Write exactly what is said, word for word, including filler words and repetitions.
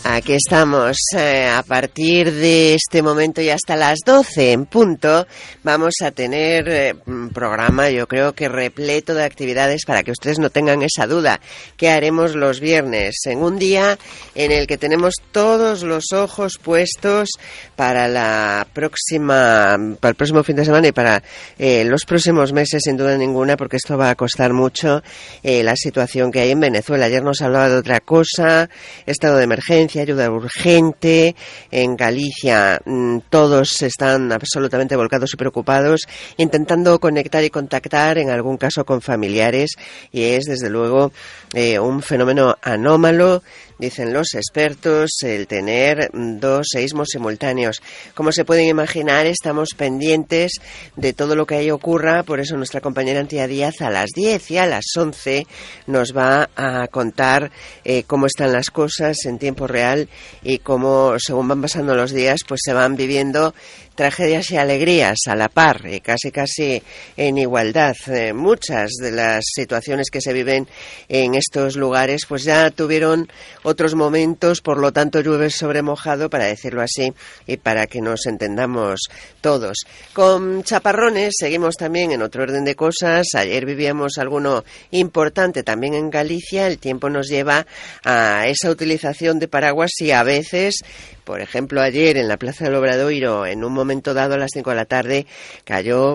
Aquí estamos, eh, a partir de este momento y hasta las doce en punto vamos a tener eh, un programa, yo creo que repleto de actividades para que ustedes no tengan esa duda. ¿Qué haremos los viernes? En un día en el que tenemos todos los ojos puestos para la próxima, para el próximo fin de semana y para eh, los próximos meses, sin duda ninguna, porque esto va a costar mucho, eh, la situación que hay en Venezuela. Ayer nos hablaba de otra cosa, estado de emergencia, ayuda urgente. En Galicia mmm, todos están absolutamente volcados y preocupados, intentando conectar y contactar, en algún caso con familiares, y es desde luego eh, un fenómeno anómalo, dicen los expertos, el tener dos seísmos simultáneos. Como se pueden imaginar, estamos pendientes de todo lo que ahí ocurra, por eso nuestra compañera Antía Díaz a las diez y a las once nos va a contar eh, cómo están las cosas en tiempo real y cómo, según van pasando los días, pues se van viviendo tragedias y alegrías a la par, y casi casi en igualdad. Eh, muchas de las situaciones que se viven en estos lugares pues ya tuvieron otros momentos, por lo tanto llueve sobre mojado, para decirlo así, y para que nos entendamos todos. Con chaparrones seguimos también en otro orden de cosas. Ayer vivíamos alguno importante también en Galicia. El tiempo nos lleva a esa utilización de paraguas y a veces, por ejemplo, ayer en la Plaza del Obradoiro, en un momento dado a las cinco de la tarde, cayó